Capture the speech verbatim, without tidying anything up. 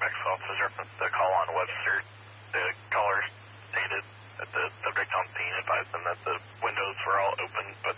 Tax Office reference the call on Webster. The caller stated that the subject on scene advised them that the windows were all open